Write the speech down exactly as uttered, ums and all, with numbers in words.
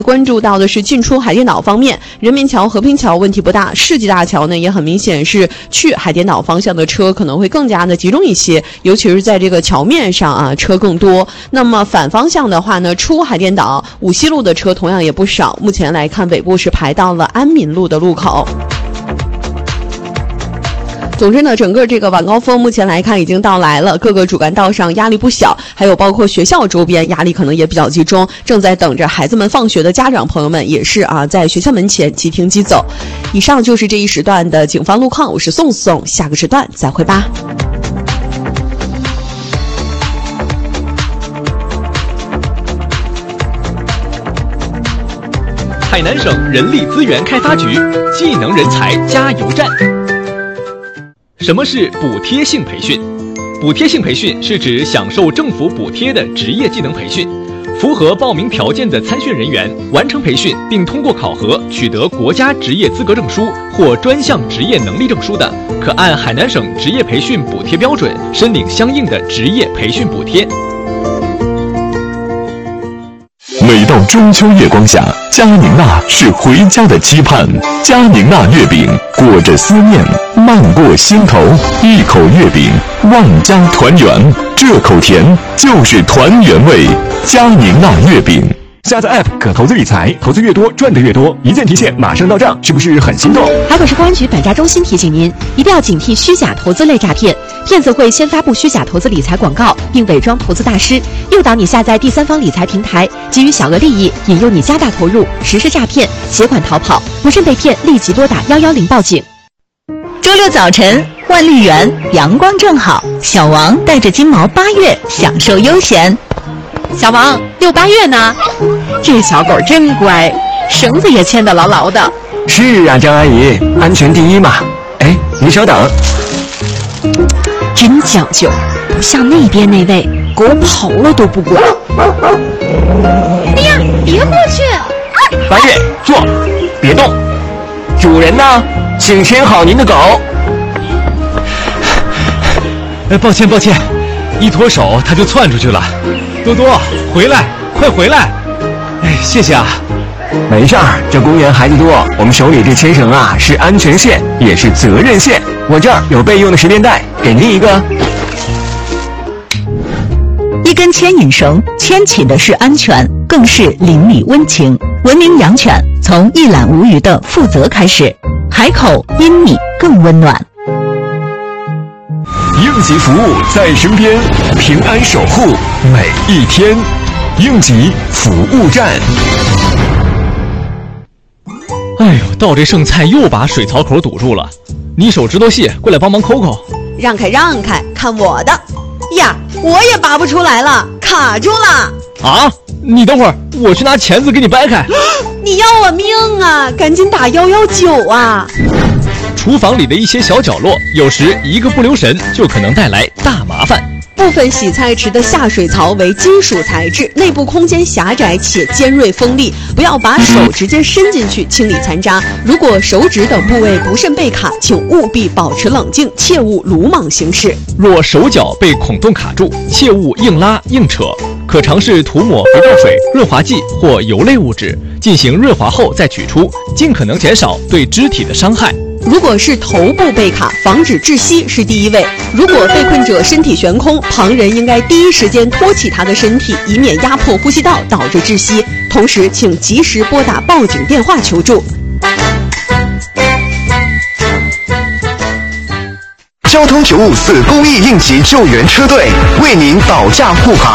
关注到的是进出海淀岛方面，人民桥、和平桥问题不大，世纪大桥呢也很明显是去海淀岛方向的车可能会更加的集中一些，尤其是在这个桥面上啊，车更多。那么反方向的话呢，出海淀岛五西路的车同样也不少，目前来看尾部是排到了安民路的路口。总之呢，整个这个晚高峰目前来看已经到来了，各个主干道上压力不小，还有包括学校周边压力可能也比较集中，正在等着孩子们放学的家长朋友们也是啊，在学校门前即停即走。以上就是这一时段的警方路况，我是宋宋，下个时段再会吧。 海南省人力资源开发局技能人才加油站。什么是补贴性培训？补贴性培训是指享受政府补贴的职业技能培训，符合报名条件的参训人员完成培训并通过考核取得国家职业资格证书或专项职业能力证书的，可按海南省职业培训补贴标准申领相应的职业培训补贴。 每到中秋月光下，佳宁娜是回家的期盼。佳宁娜月饼裹着思念，漫过心头，一口月饼，万家团圆。这口甜就是团圆味。佳宁娜月饼。 下载 App 可投资理财，投资越多赚得越多，一键提现马上到账，是不是很心动？ 海口市公安局反诈中心提醒您，一定要警惕虚假投资类诈骗。骗子会先发布虚假投资理财广告，并伪装投资大师，诱导你下载第三方理财平台，给予小额利益，引诱你加大投入，实施诈骗，携款逃跑。不慎被骗，立即拨打一一零报警。 周六早晨，万绿园阳光正好，小王带着金毛八月享受悠闲。 小王，遛八月呢？这小狗真乖，绳子也牵得牢牢的。 是啊，张阿姨，安全第一嘛。哎，你稍等。 真讲究，不像那边那位狗跑了都不管。 哎呀，别过去！ 八月，坐，别动。主人呢？请牵好您的狗。 哎，抱歉抱歉，一脱手它就窜出去了。多多，回来，快回来！哎，谢谢啊。 没事儿，这公园孩子多，我们手里这牵绳啊是安全线，也是责任线。我这儿有备用的十连带，给您一个。 一根牵引绳牵起的是安全，更是邻里温情。文明养犬，从一览无余的负责开始。海口因你更温暖。 应急服务在身边，平安守护每一天。应急服务站。 哎呦，倒这剩菜又把水槽口堵住了，你手指头细，过来帮忙抠抠。 让开让开，看我的！呀，我也拔不出来了，卡住了。 啊，你等会儿，我去拿钳子给你掰开。 你要我命啊，赶紧打一一九啊。 厨房里的一些小角落，有时一个不留神就可能带来大麻烦。 部分洗菜池的下水槽为金属材质，内部空间狭窄且尖锐锋利，不要把手直接伸进去清理残渣。如果手指等部位不慎被卡，请务必保持冷静，切勿鲁莽行事。 若手脚被孔洞卡住，切勿硬拉硬扯，可尝试涂抹肥皂水、润滑剂或油类物质，进行润滑后再取出，尽可能减少对肢体的伤害。 如果是头部被卡，防止窒息是第一位。如果被困者身体悬空，旁人应该第一时间托起他的身体，以免压迫呼吸道导致窒息。同时，请及时拨打报警电话求助。 交通九五四公益应急救援车队为您保驾护航。